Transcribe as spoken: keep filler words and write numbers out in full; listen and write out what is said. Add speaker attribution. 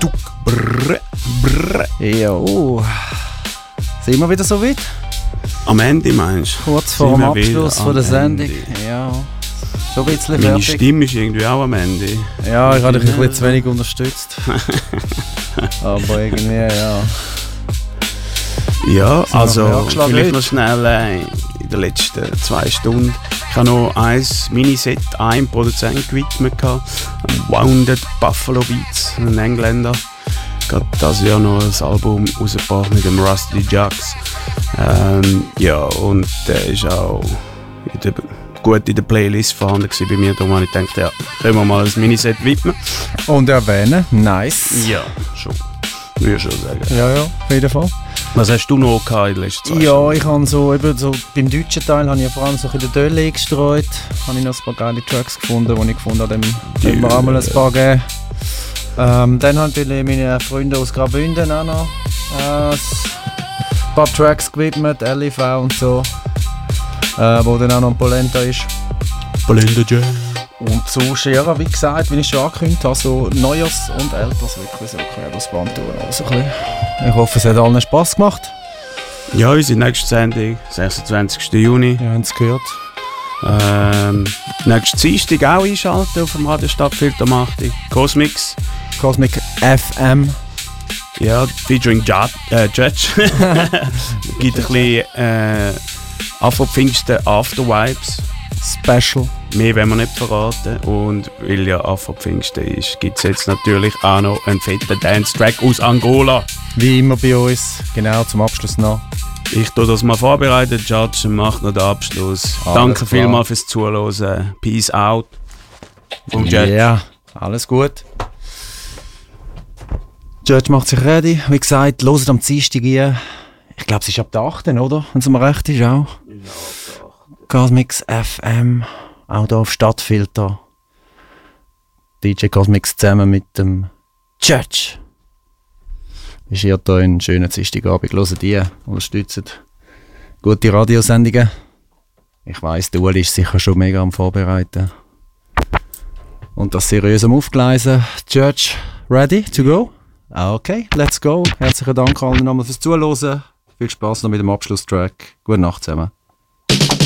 Speaker 1: Duck, brr, brr.
Speaker 2: Ja, uh. Sind wir wieder so weit?
Speaker 1: Am Ende meinst du?
Speaker 2: Kurz vor dem Abschluss von der Sendung. Ja, schon ein bisschen
Speaker 1: Meine
Speaker 2: fertig.
Speaker 1: Stimme ist irgendwie auch am Ende.
Speaker 2: Ja, ich habe dich ein bisschen zu wenig unterstützt. Aber irgendwie, ja.
Speaker 1: Ja,
Speaker 2: Sind wir
Speaker 1: also
Speaker 2: angeschlagen
Speaker 1: vielleicht
Speaker 2: heute?
Speaker 1: noch schnell äh, in den letzten zwei Stunden. Ich habe noch ein Miniset einem Produzenten gewidmet, gehabt, Wounded Buffalo Beats, ein Engländer. Gerade dieses Jahr noch ein Album rausgebracht mit dem Rusty Jux. Ähm, ja, und der ist auch in der, gut in der Playlist vorhanden gewesen bei mir. Darum habe ich gedacht, ja, können wir mal ein Miniset widmen.
Speaker 2: Und erwähnen, nice.
Speaker 1: Ja, schon. Würde ich schon sagen.
Speaker 2: Ja, ja, auf jeden Fall.
Speaker 1: Was hast du noch gehabt in den letzten zwei
Speaker 2: Ja,
Speaker 1: Stunden?
Speaker 2: ich habe so, eben so, beim deutschen Teil habe ich ja vor allem so in der Dölle gestreut. Habe ich noch ein paar geile Tracks gefunden, die ich gefunden habe, dem können wir auch mal ein paar geben. Ähm, dann haben natürlich meine Freunde aus Graubünden auch noch äh, ein paar Tracks gewidmet, L I V und so, äh, wo dann auch noch ein Polenta ist.
Speaker 1: Polenta Jam.
Speaker 2: Und sonst, ja, wie gesagt, wie ich schon angekündigt habe, so Neues und Älteres wirklich so quer durchs Band durch. Also ein bisschen. Ich hoffe, es hat allen Spass gemacht.
Speaker 1: Ja, unsere nächste Sendung, sechsundzwanzigsten Juni.
Speaker 2: Wir haben es gehört.
Speaker 1: Ähm, nächsten Dienstag auch einschalten auf dem Radio Stadtfilter um acht Uhr. Cosmix.
Speaker 2: Cosmic F M.
Speaker 1: Ja, featuring Judge. Äh, Judge. Gibt ein bisschen äh, Afro-Pfingsten After-Vibes.
Speaker 2: Special.
Speaker 1: Mehr wollen wir nicht verraten. Und weil ja Afro-Pfingsten ist, gibt es jetzt natürlich auch noch einen fetten Dance-Track aus Angola.
Speaker 2: Wie immer bei uns. Genau, zum Abschluss noch.
Speaker 1: Ich tue das mal vorbereiten. Judge macht noch den Abschluss.
Speaker 2: Alles
Speaker 1: Danke
Speaker 2: klar.
Speaker 1: vielmals fürs Zuhören. Peace out. Vom
Speaker 2: Ja,
Speaker 1: Judge.
Speaker 2: yeah, alles gut. Judge macht sich ready. Wie gesagt, hört am Dienstag ein. Ich glaube, es ist ab der achten, oder? Wenn es mir recht ist, auch. Cosmix F M. Auch hier auf Stadtfilter. D J Cosmix zusammen mit dem Judge. Ist hier hier einen schönen Dienstagabend. Hört die, unterstützt gute Radiosendungen. Ich weiss, der Uli ist sicher schon mega am Vorbereiten. Und das seriös am Aufgleisen. Judge, ready to go? Okay, let's go. Herzlichen Dank allen nochmal fürs Zuhören. Viel Spaß noch mit dem Abschlusstrack. Gute Nacht zusammen.